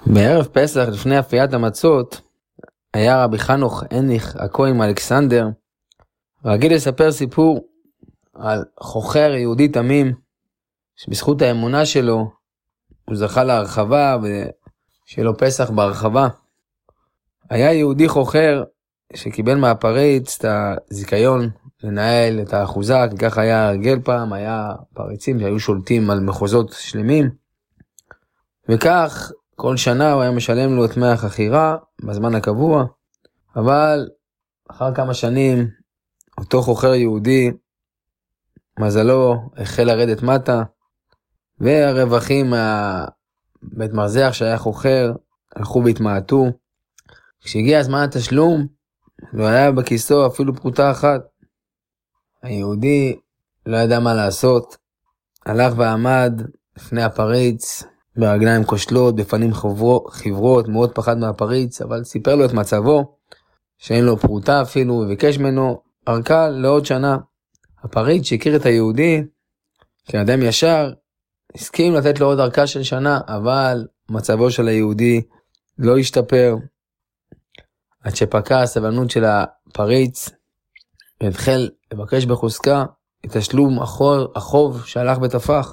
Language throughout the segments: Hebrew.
בערב פסח לפני אפיית המצות היה רבי חנוך הניך הכהן אלכסנדר רגיל לספר סיפור על חוכר יהודי תמים שבזכות האמונה שלו הוא זכה להרחבה ושיהיה לו פסח בהרחבה. היה יהודי חוכר שקיבל מהפריץ את הזיכיון לנהל את האחוזה, כי כך היה הרגל פעם, היה פריצים שהיו שולטים על מחוזות שלמים, וכך כל שנה הוא היה משלם לו את דמי החכירה בזמן הקבוע, אבל אחר כמה שנים אותו חוכר יהודי מזלו החל לרדת מטה, והרווחים מהבית מרזח שהיה חוכר הלכו והתמעטו. כשהגיע הזמן התשלום לא היה בכיסו אפילו פרוטה אחת. היהודי לא ידע מה לעשות, הלך ועמד לפני הפריץ ברגליים כושלות, בפנים חברות, מאוד פחד מהפריץ, אבל סיפר לו את מצבו שאין לו פרוטה אפילו, וביקש ממנו ארכה לעוד שנה. הפריץ שהכיר את היהודי כאדם ישר הסכים לתת לו עוד ארכה של שנה, אבל מצבו של היהודי לא השתפר עד שפקע הסבלנות של הפריץ והתחיל לבקש בחוזקה את תשלום החוב שהלך בתפח.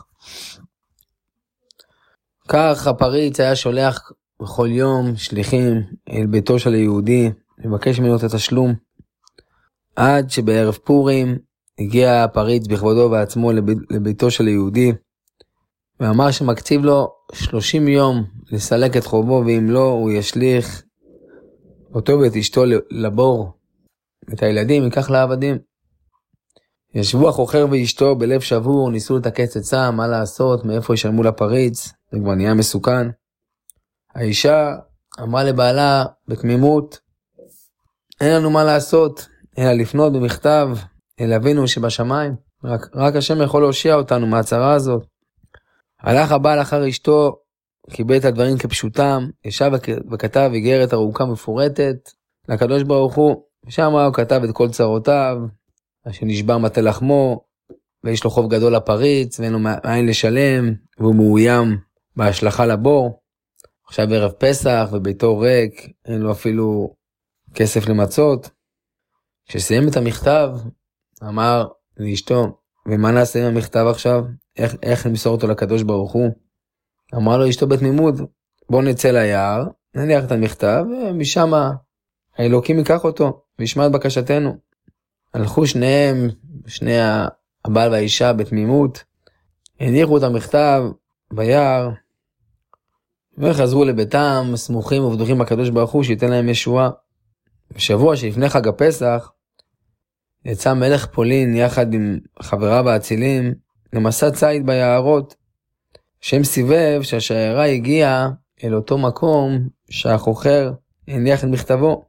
כך הפריץ היה שולח בכל יום שליחים אל ביתו של היהודי לבקש ממנו את התשלום, עד שבערב פורים הגיע הפריץ בכבודו ועצמו לביתו של היהודי ואמר שמקציב לו 30 יום לסלק את חובו, ואם לא הוא ישליך אותו ואת אשתו לבור, את הילדים ייקח לעבדים. ישבו החוכר ואשתו בלב שבור, ניסו לתקץ עצה מה לעשות, מאיפה ישלמו לפריץ, זה כבר נהיה מסוכן. האישה אמרה לבעלה בתמימות, אין לנו מה לעשות אלא לפנות במכתב אל אבינו שבשמיים, רק השם יכול להושיע אותנו מהצרה הזאת. הלך הבעל אחר אשתו, קיבל את הדברים כפשוטם, ישב וכתב איגרת ארוכה מפורטת לקדוש ברוך הוא, ושם הוא כתב את כל צרותיו, שנשבר מטה לחמו, ויש לו חוב גדול לפריץ, ואין לו מאין לשלם, והוא מאוים בהשלכה לבור. עכשיו ערב פסח וביתו ריק, אין לו אפילו כסף למצות. כשסיים את המכתב, אמר לאשתו, ומה נעשה עם המכתב עכשיו? איך נמסור אותו לקדוש ברוך הוא? אמר לו אשתו בתמימות, בוא נצא ליער, נניח את המכתב, ומשם האלוקים ייקח אותו, וישמע את בקשתנו. הלכו שניהם, שני הבעל והאישה בתמימות, הניחו את המכתב ביער, וחזרו לביתם, סמוכים ובטוחים בקדוש ברוך הוא שייתן להם ישועה. בשבוע שלפני חג הפסח, יצא מלך פולין יחד עם חבריו האצילים, למסע ציד ביערות, שם סיבב שהשיירה הגיעה אל אותו מקום שהחוכר הניח את מכתבו.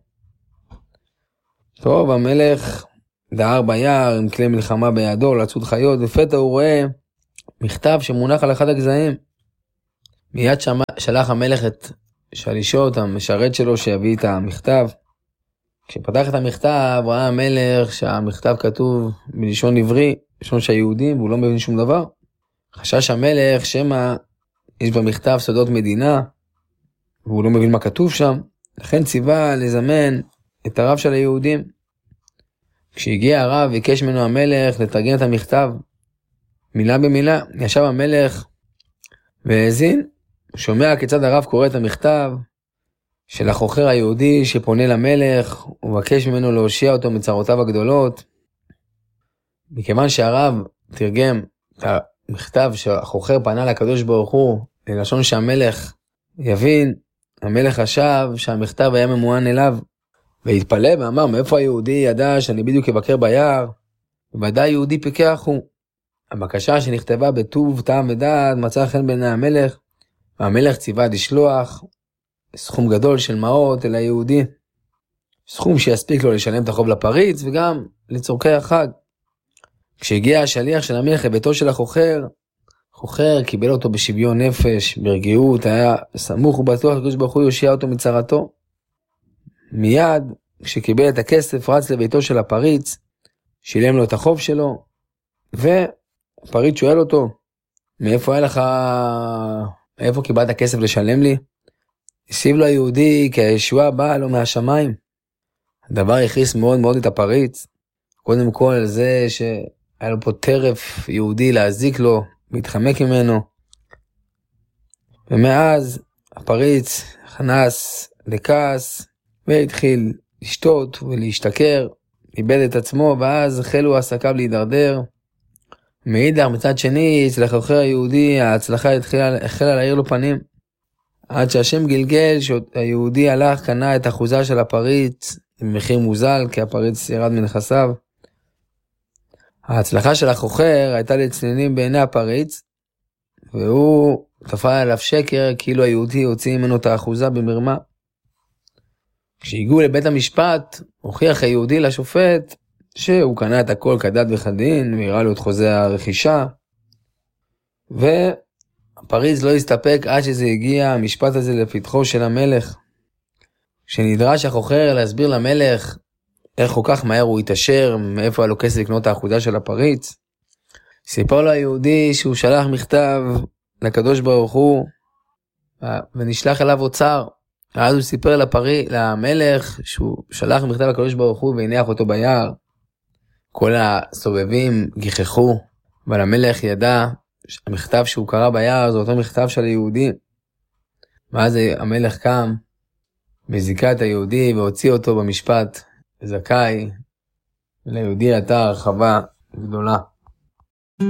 טוב, המלך דהר ביער עם כלי מלחמה בידו לצוד חיות, ופתע הוא רואה מכתב שמונח על אחד הגזעים. מיד שלח המלך את שלישות, המשרת שלו, שיביא את המכתב. כשפתח את המכתב ראה המלך שהמכתב כתוב בלשון עברי, לשון שהיהודים, והוא לא מבין שום דבר. חשש המלך שמא יש במכתב סודות מדינה, והוא לא מבין מה כתוב שם, לכן ציווה לזמן את הרב של היהודים. כשהגיע הרב, ביקש ממנו המלך לתרגם את המכתב, מילה במילה. ישב המלך והאזין, שומע כיצד הרב קורא את המכתב של החוכר היהודי שפונה למלך, ובקש ממנו להושיע אותו מצרותיו הגדולות. מכיוון שהרב תרגם את המכתב שהחוכר פנה לקדוש ברוך הוא, ללשון שהמלך יבין, המלך חשב שהמכתב היה ממוען אליו, והתפלא ואמר, מאיפה היהודי ידע שאני בדיוק אבקר ביער? ובוודאי יהודי פיקח הוא. הבקשה שנכתבה בטוב טעם ודעת מצא חן בעיני המלך, והמלך ציווה לשלוח סכום גדול של מעות אל היהודי, סכום שיספיק לו לשלם את החוב לפריץ וגם לצורכי החג. כשהגיע השליח של המלך לביתו של החוכר קיבל אותו בשוויון נפש, ברגיעות, היה סמוך ובטוח לקדוש ברוך הוא יושיע אותו מצרתו. מיד כשקיבל את הכסף רץ לביתו של הפריץ, שילם לו את החוב שלו, והפריץ שואל אותו, מאיפה קיבלת כסף לשלם לי? השיב לו היהודי כי הישועה באה לו מהשמיים. הדבר הכעיס מאוד מאוד את הפריץ. קודם כל על זה שהיה לו פה טרף יהודי להזיק לו, להתחמק ממנו. ומאז הפריץ נכנס לכעס והתחיל לשתות ולהשתכר, איבד את עצמו, ואז החלו עסקיו להידרדר. מאידך מצד שני, אצל החוכר היהודי ההצלחה החלה להאיר לו פנים. עד שהשם גלגל שהיהודי הלך קנה את אחוזה של הפריץ במחיר מוזל, כי הפריץ ירד מנכסיו. ההצלחה של החוכר הייתה לצנינים בעיני הפריץ, והוא תפל עליו שקר כאילו היהודי הוציא ממנו את האחוזה במרמה. כשהגיעו לבית המשפט, הוכיח היהודי לשופט שהוא קנה את הכל כדת וכדין, והראה לו את חוזה הרכישה, והפריץ לא הסתפק עד שזה הגיע המשפט הזה לפתחו של המלך. כשנדרש החוכר להסביר למלך איך כל כך מהר הוא התעשר, מאיפה היה לו כסף לקנות את האחוזה של הפריץ, סיפר לו היהודי שהוא שלח מכתב לקדוש ברוך הוא, ונשלח אליו אוצר. אז הוא סיפר למלך שהוא שלח מכתב לקדוש ברוך הוא והניח אותו ביער. כל הסובבים גיחכו, אבל המלך ידע שהמכתב שהוא קרא ביער זה אותו מכתב של היהודי. ואז המלך קם וזיכה את היהודי והוציא אותו במשפט זכאי, וליהודי הייתה הרחבה גדולה.